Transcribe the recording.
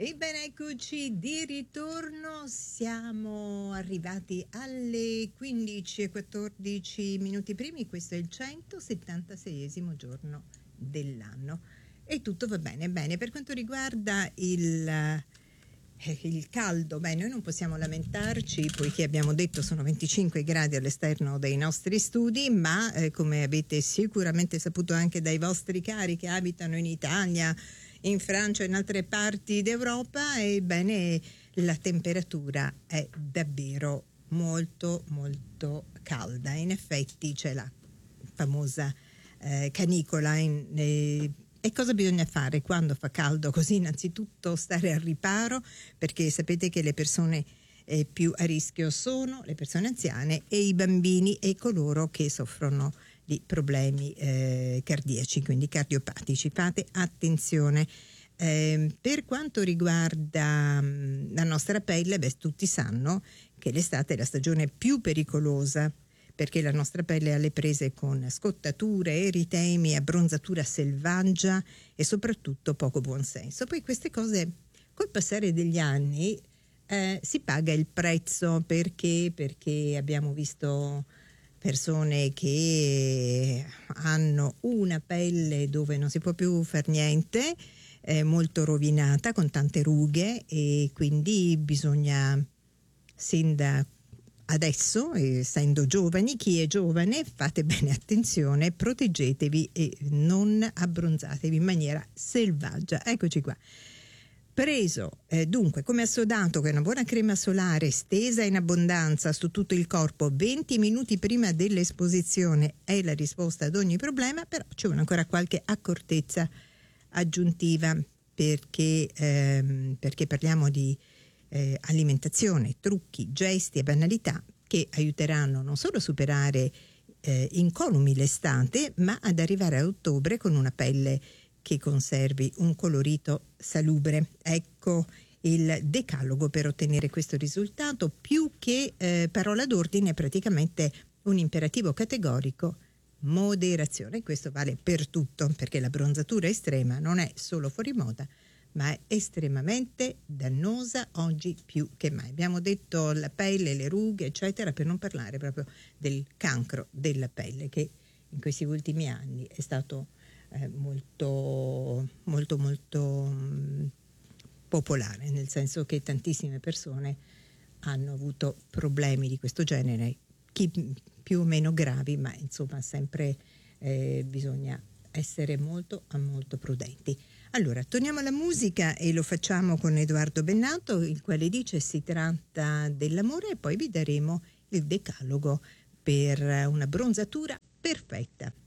Ebbene, eccoci di ritorno, siamo arrivati alle 15:14 primi, questo è il 176esimo giorno dell'anno e tutto va bene. Bene, per quanto riguarda il caldo, beh, noi non possiamo lamentarci poiché abbiamo detto sono 25 gradi all'esterno dei nostri studi, ma come avete sicuramente saputo anche dai vostri cari che abitano in Italia, in Francia e in altre parti d'Europa, ebbene la temperatura è davvero molto molto calda. In effetti c'è la famosa canicola e cosa bisogna fare quando fa caldo così? Innanzitutto stare al riparo, perché sapete che le persone più a rischio sono le persone anziane e i bambini e coloro che soffrono di problemi cardiaci, quindi cardiopatici. Fate attenzione. Per quanto riguarda la nostra pelle, beh, tutti sanno che l'estate è la stagione più pericolosa, perché la nostra pelle è alle prese con scottature, eritemi, abbronzatura selvaggia e soprattutto poco buonsenso. Poi queste cose col passare degli anni si paga il prezzo, perché abbiamo visto persone che hanno una pelle dove non si può più far niente, molto rovinata, con tante rughe, e quindi bisogna sin da adesso, essendo giovani, chi è giovane, fate bene attenzione, proteggetevi e non abbronzatevi in maniera selvaggia. Eccoci qua. Preso dunque come assodato che una buona crema solare stesa in abbondanza su tutto il corpo 20 minuti prima dell'esposizione è la risposta ad ogni problema, però ci vuole ancora qualche accortezza aggiuntiva perché parliamo di alimentazione, trucchi, gesti e banalità che aiuteranno non solo a superare incolumi l'estate, ma ad arrivare a ottobre con una pelle che conservi un colorito salubre. Ecco il decalogo per ottenere questo risultato. Più che parola d'ordine è praticamente un imperativo categorico: moderazione. Questo vale per tutto, perché la bronzatura estrema non è solo fuori moda, ma è estremamente dannosa oggi più che mai. Abbiamo detto la pelle, le rughe, eccetera, per non parlare proprio del cancro della pelle, che in questi ultimi anni è stato molto popolare, nel senso che tantissime persone hanno avuto problemi di questo genere, chi più o meno gravi, ma insomma sempre bisogna essere molto prudenti. Allora, torniamo alla musica e lo facciamo con Edoardo Bennato, il quale dice si tratta dell'amore, e poi vi daremo il decalogo per una bronzatura perfetta.